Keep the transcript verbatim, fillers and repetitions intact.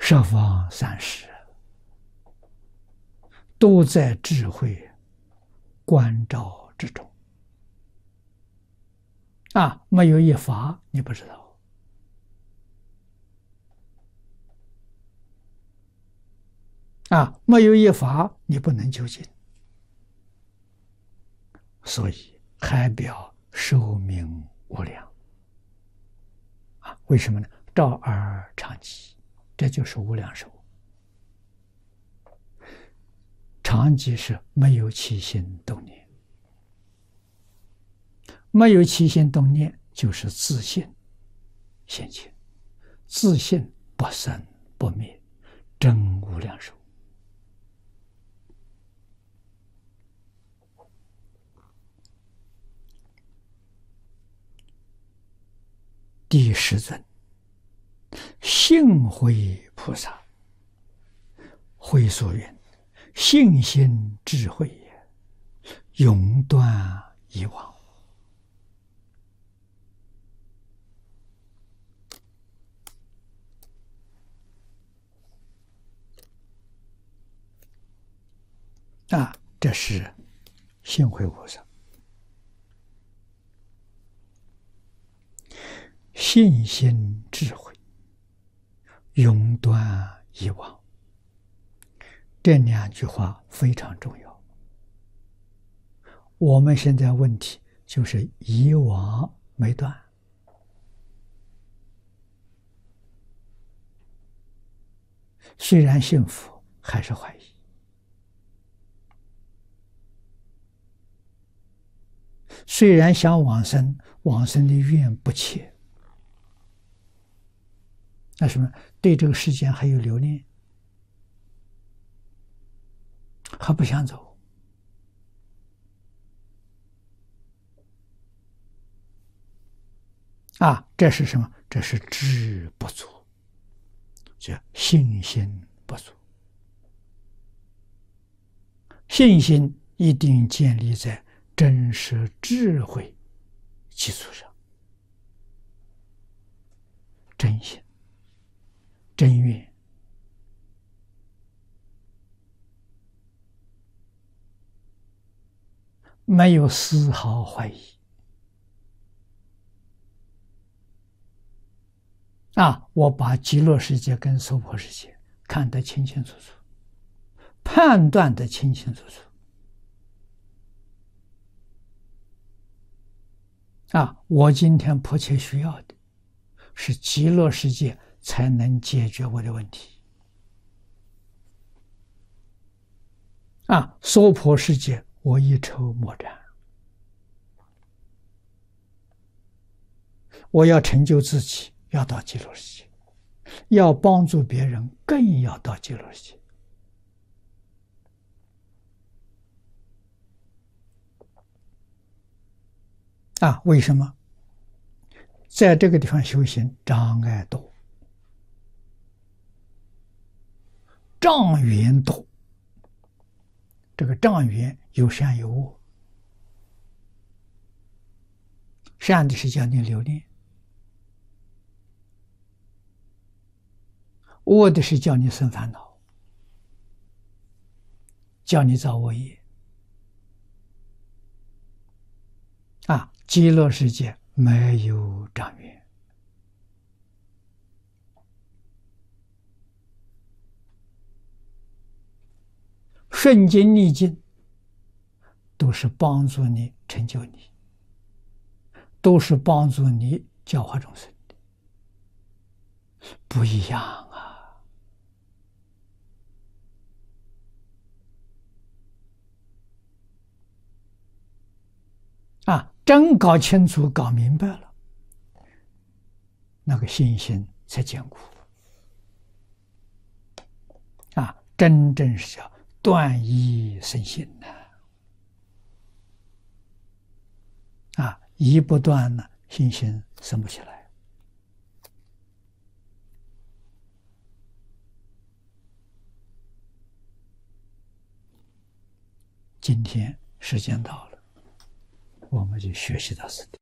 十方三世都在智慧观照之中啊，没有一法你不知道啊，没有一法你不能究竟，所以海表寿命无量啊，为什么呢？照而常寂，这就是无量寿。常寂是没有起心动念，没有起心动念就是自性现前，自性不生不灭，真无量寿。第十尊信慧菩萨，会所云：信心智慧也，永断以往。啊，这是信慧菩萨。信心智慧，永断以往，这两句话非常重要。我们现在问题就是以往没断，虽然信佛，还是怀疑，虽然想往生，往生的愿不切。那什么？对这个世间还有留恋，还不想走啊！这是什么？这是智不足，叫信心不足。信心一定建立在真实智慧基础上，真心。真愿，没有丝毫怀疑啊！我把极乐世界跟娑婆世界看得清清楚楚，判断得清清楚楚啊！我今天迫切需要的是极乐世界才能解决我的问题啊！娑婆世界我一筹莫展，我要成就自己，要到极乐世界；要帮助别人，更要到极乐世界啊！为什么？在这个地方修行障碍多，障缘多，这个障缘有善有恶，善的是叫你留恋，恶的是叫你生烦恼，叫你造恶业啊！极乐世界没有障缘。顺境逆境都是帮助你成就你，都是帮助你教化众生的，不一样啊！啊，真搞清楚、搞明白了，那个信心才坚固啊！真正是叫断疑生信呐！啊，疑不断呢，信心生不起来。今天时间到了，我们就学习到此地。